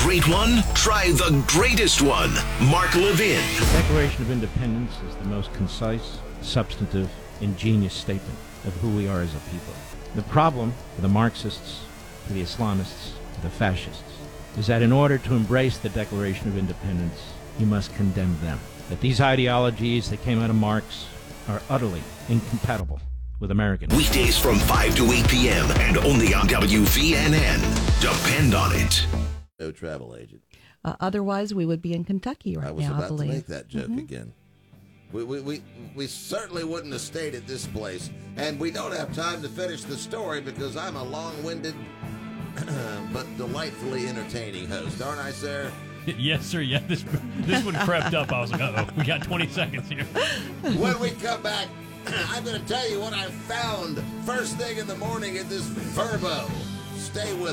great one? Try the greatest one. Mark Levin. The Declaration of Independence is the most concise, substantive, ingenious statement of who we are as a people. The problem for the Marxists, for the Islamists, for the fascists, is that in order to embrace the Declaration of Independence, you must condemn them. That these ideologies that came out of Marx are utterly incompatible with Americans. Weekdays from 5 to 8 p.m. and only on WVNN. Depend on it. No travel agent. Otherwise, we would be in Kentucky right now, I believe. I was about to make that joke again. We certainly wouldn't have stayed at this place. And we don't have time to finish the story because I'm a long-winded but delightfully entertaining host. Aren't I, sir? Yes, sir. Yeah, this one crept up. I was like, uh-oh, we got 20 seconds here. When we come back, I'm going to tell you what I found first thing in the morning at this Verbo. Stay with